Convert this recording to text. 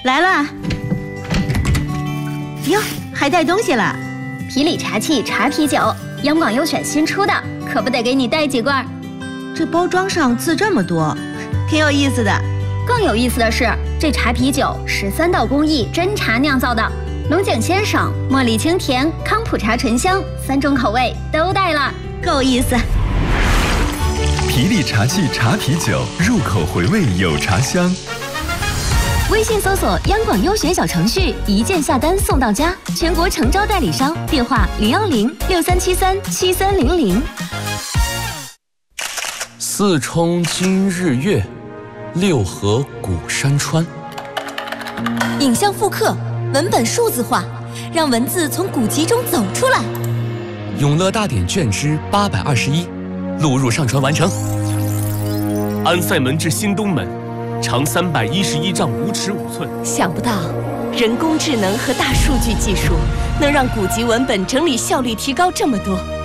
来了。哟，还带东西了。 皮里茶气茶啤酒，央广优选新出的，可不得给你带几罐。 这包装上字这么多，挺有意思的。 更有意思的是，这茶啤酒13道工艺真茶酿造的，龙井鲜爽、茉莉清甜、康普茶醇香3种口味都带了， 够意思。 皮里茶气茶啤酒，入口回味有茶香。 微信搜索央广优选小程序，一键下单送到家，全国诚招代理商，电话010-6373-7300。 四冲今日月，六合古山川。 影像复刻，文本数字化，让文字从古籍中走出来。 永乐大典卷之821，录入上传完成。 安塞门至新东门，长311丈5尺5寸。 想不到，人工智能和大数据技术能让古籍文本整理效率提高这么多。